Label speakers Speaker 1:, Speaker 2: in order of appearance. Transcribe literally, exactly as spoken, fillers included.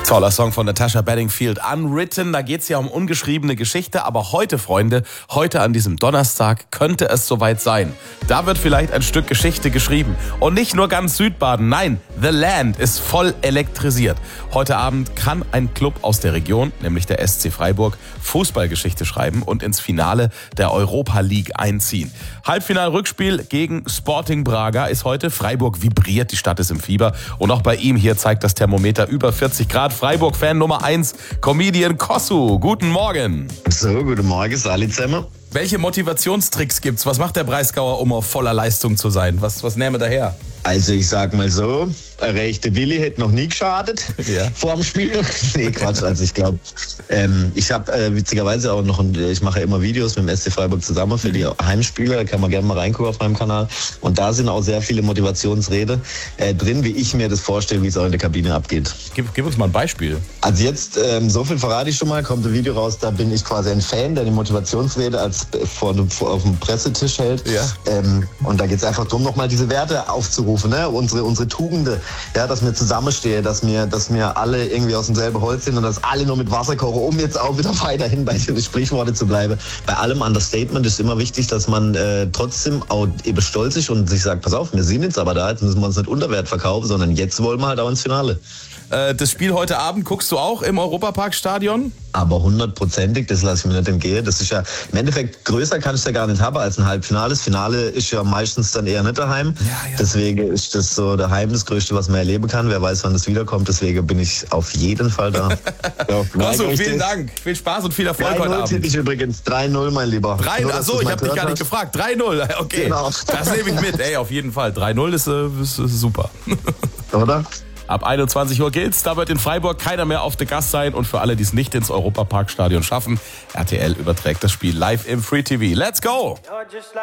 Speaker 1: Toller Song von Natasha Bedingfield, Unwritten. Da geht es ja um ungeschriebene Geschichte. Aber heute, Freunde, heute an diesem Donnerstag könnte es soweit sein. Da wird vielleicht ein Stück Geschichte geschrieben. Und nicht nur ganz Südbaden, nein, The Land ist voll elektrisiert. Heute Abend kann ein Club aus der Region, nämlich der S C Freiburg, Fußballgeschichte schreiben und ins Finale der Europa League einziehen. Halbfinal-Rückspiel gegen Sporting Braga ist heute. Freiburg vibriert, die Stadt ist im Fieber. Und auch bei ihm hier zeigt das Thermometer über vierzig Grad. Freiburg-Fan Nummer eins, Comedian Kossu. Guten Morgen.
Speaker 2: So, guten Morgen, Sali zusammen.
Speaker 1: Welche Motivationstricks gibt's? Was macht der Breisgauer, um auf voller Leistung zu sein? Was, was nähme daher?
Speaker 2: Also ich sag mal so, ein rechter Willi hätte noch nie geschadet
Speaker 1: Ja.
Speaker 2: vor dem Spiel. Nee, Quatsch, also ich glaube, ähm, ich habe äh, witzigerweise auch noch, ich mache ja immer Videos mit dem S C Freiburg zusammen für die Heimspiele, da kann man gerne mal reingucken auf meinem Kanal. Und da sind auch sehr viele Motivationsrede äh, drin, wie ich mir das vorstelle, wie es auch in der Kabine abgeht.
Speaker 1: Gib, gib uns mal ein Beispiel.
Speaker 2: Also jetzt, ähm, so viel verrate ich schon mal, kommt ein Video raus, da bin ich quasi ein Fan, der die Motivationsrede als vor, vor auf dem Pressetisch hält.
Speaker 1: Ja.
Speaker 2: Ähm, und da geht es einfach darum, nochmal diese Werte aufzurufen, ne? unsere, unsere Tugende, ja, dass wir zusammenstehen, dass wir, dass wir alle irgendwie aus demselben Holz sind und dass alle nur mit Wasser kochen, um jetzt auch wieder weiterhin bei den Sprichworten zu bleiben. Bei allem Understatement ist immer wichtig, dass man äh, trotzdem auch eben stolz ist und sich sagt, pass auf, wir sind jetzt aber da, jetzt müssen wir uns nicht unter Wert verkaufen, sondern jetzt wollen wir halt auch ins Finale.
Speaker 1: Äh, das Spiel heute Abend guckst du auch im Europapark-Stadion?
Speaker 2: Aber hundertprozentig, das lasse ich mir nicht entgehen. Das ist ja, im Endeffekt, größer kann ich ja gar nicht haben als ein Halbfinale. Das Finale ist ja meistens dann eher nicht daheim.
Speaker 1: Ja, ja.
Speaker 2: Deswegen ist das so daheim das Größte, was man erleben kann. Wer weiß, wann das wiederkommt. Deswegen bin ich auf jeden Fall da. Ja,
Speaker 1: Kossu, vielen Dank. Viel Spaß und viel Erfolg heute Abend.
Speaker 2: drei null ich übrigens. drei null, mein Lieber.
Speaker 1: drei null, achso, ich habe dich gar nicht gefragt. drei null, okay.
Speaker 2: Genau.
Speaker 1: Das nehme ich mit. Ey, auf jeden Fall. drei null ist, äh, ist, ist super.
Speaker 2: Oder?
Speaker 1: Ab einundzwanzig Uhr gilt's, da wird in Freiburg keiner mehr auf der Gast sein und für alle, die es nicht ins Europapark-Stadion schaffen, R T L überträgt das Spiel live im Free T V. Let's go!